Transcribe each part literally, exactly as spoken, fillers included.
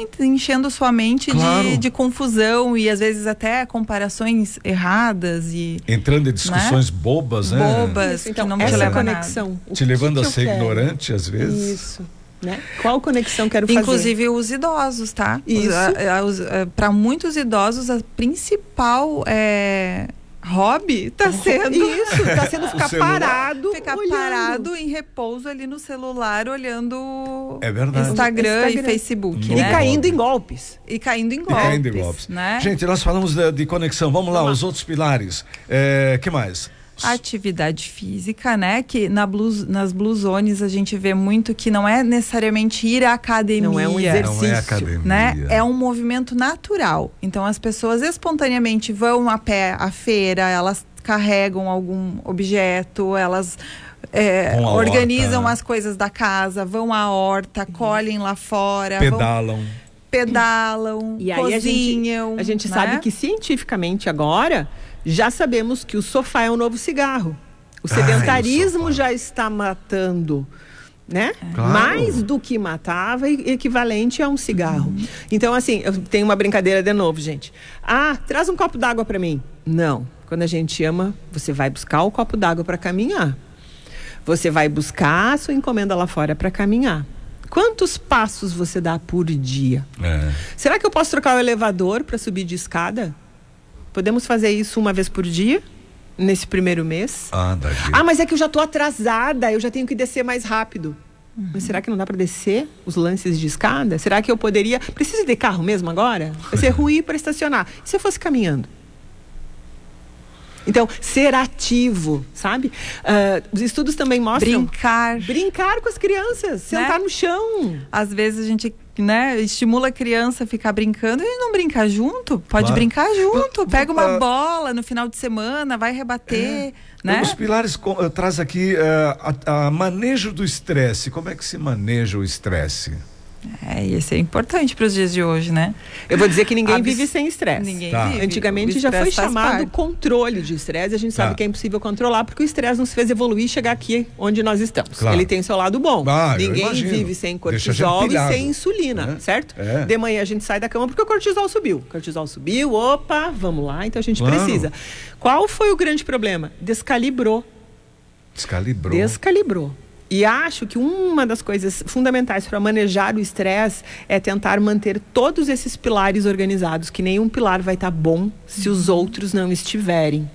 enchendo sua mente Claro. de, de confusão e às vezes até comparações erradas e entrando em discussões, né? bobas, né? bobas Isso, então, que não te essa levam a conexão. nada. O Te levando que a que eu ser quero? ignorante às vezes. Isso. Né? Qual conexão quero fazer? Inclusive os idosos, tá? Isso. Para muitos idosos, a principal é, hobby está sendo Isso, está sendo ficar celular. parado. ficar olhando. parado em repouso ali no celular, olhando É verdade. Instagram, Instagram. e Facebook, No E né? caindo em golpes. E caindo em E golpes, caindo em golpes. né? Gente, nós falamos de, de conexão. Vamos lá, Vamos lá. os outros pilares. É, que mais? Atividade física, né? Que na blues, nas Blue Zones a gente vê muito que não é necessariamente ir à academia. Não é um exercício. Não é academia. Né? É um movimento natural. Então as pessoas espontaneamente vão a pé à feira, elas carregam algum objeto, elas é, Vão à organizam horta. as coisas da casa, vão à horta, colhem lá fora, vão, Pedalam. pedalam, E aí cozinham. a gente, a gente né? sabe que cientificamente agora já sabemos que o sofá é um novo cigarro. O Ai, sedentarismo o sofá. já está matando, né? Claro. Mais do que matava, e- equivalente a um cigarro. Uhum. Então, assim, eu tenho uma brincadeira de novo, gente. Ah, traz um copo d'água para mim. Não. Quando a gente ama, você vai buscar o copo d'água para caminhar. Você vai buscar a sua encomenda lá fora para caminhar. Quantos passos você dá por dia? É. Será que eu posso trocar o elevador para subir de escada? Podemos fazer isso uma vez por dia? Nesse primeiro mês? Ah, daqui. Ah, mas é que eu já estou atrasada, eu já tenho que descer mais rápido. Uhum. Mas será que não dá para descer os lances de escada? Será que eu poderia... Preciso de carro mesmo agora? Vai ser ruim para estacionar. E se eu fosse caminhando? Então, ser ativo, sabe? Ah, os estudos também mostram... Brincar. Brincar com as crianças, sentar no chão. Às vezes a gente, né, estimula a criança a ficar brincando e não brincar junto. Pode Claro. brincar junto. Pega uma Ah. bola no final de semana, vai rebater, né? Os pilares co- eh, traz aqui eh, a, a manejo do estresse. Como é que se maneja o estresse? É, e esse é importante para os dias de hoje, né? Eu vou dizer que ninguém Abs- vive sem estresse. Ninguém Tá. vive. Antigamente O já foi estresse faz chamado parte. controle de estresse. A gente sabe Tá. que é impossível controlar porque o estresse nos fez evoluir e chegar aqui onde nós estamos. Claro. Ele tem seu lado bom. Ah, eu Ninguém imagino. vive sem Deixa a gente cortisol e pilhado, sem insulina, né? certo? É. De manhã a gente sai da cama porque o cortisol subiu. O cortisol subiu, opa, vamos lá, então a gente Claro. precisa. Qual foi o grande problema? Descalibrou. Descalibrou. Descalibrou. E acho que uma das coisas fundamentais para manejar o estresse é tentar manter todos esses pilares organizados, que nenhum pilar vai estar bom se os outros não estiverem.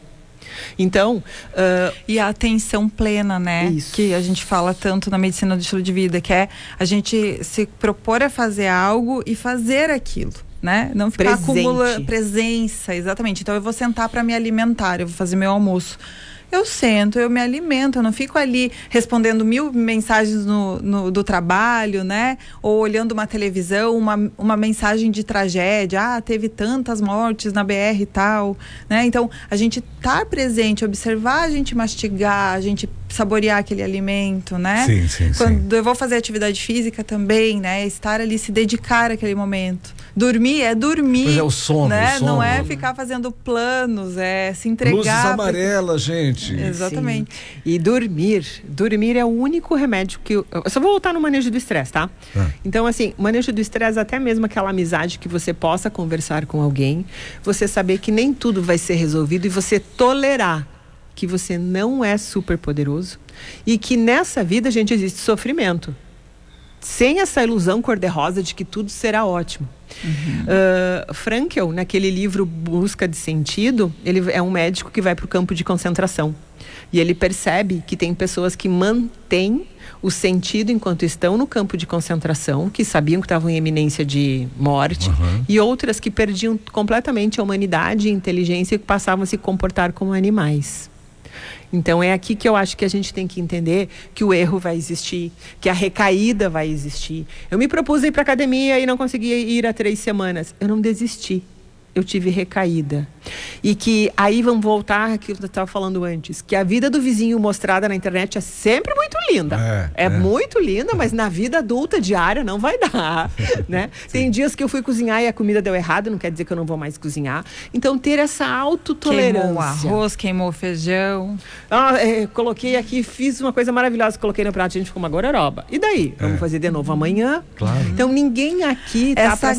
Então, ah, E a atenção plena, né? Isso. Que a gente fala tanto na medicina do estilo de vida, que é a gente se propor a fazer algo e fazer aquilo. Né? Não ficar Presente. acumulando presença, exatamente. Então eu vou sentar para me alimentar, eu vou fazer meu almoço. Eu sento, eu me alimento, eu não fico ali respondendo mil mensagens no, no- do trabalho, né? Ou olhando uma televisão, uma, uma mensagem de tragédia. Ah, teve tantas mortes na B R e tal, né? Então, a gente estar presente, observar a gente mastigar, a gente saborear aquele alimento, né? Sim, sim, sim. Quando eu vou fazer atividade física também, né? Estar ali, se dedicar àquele momento. Dormir é dormir. Pois é, o sono, né? o sono. Não é ficar fazendo planos, é se entregar. Luzes pra- amarelas, gente. Exatamente. sim. E dormir. Dormir é o único remédio que... Eu, eu só vou voltar no manejo do estresse, tá? Ah. Então, assim, manejo do estresse, até mesmo aquela amizade que você possa conversar com alguém, você saber que nem tudo vai ser resolvido e você tolerar que você não é super poderoso e que nessa vida, gente, existe sofrimento. Sem essa ilusão cor-de-rosa de que tudo será ótimo. Uh, Frankl, naquele livro Busca de Sentido, ele é um médico que vai para o campo de concentração. E ele percebe que tem pessoas que mantêm o sentido enquanto estão no campo de concentração, que sabiam que estavam em iminência de morte, Uhum. e outras que perdiam completamente a humanidade e a inteligência e passavam a se comportar como animais. Então é aqui que eu acho que a gente tem que entender que o erro vai existir, que a recaída vai existir. Eu me propus ir para academia e não consegui ir há três semanas. Eu não desisti. Eu tive recaída. E que aí vamos voltar àquilo que eu estava falando antes, que a vida do vizinho mostrada na internet é sempre muito linda. É, É, é. muito linda, mas na vida adulta diária não vai dar, né? Tem dias que eu fui cozinhar e a comida deu errado, não quer dizer que eu não vou mais cozinhar. Então ter essa autotolerância. Queimou o arroz, queimou o feijão. Ah, é, coloquei aqui, fiz uma coisa maravilhosa, coloquei no prato, a gente ficou uma gororoba. E daí? Vamos fazer de novo amanhã? Claro. Então ninguém aqui tá Essa pra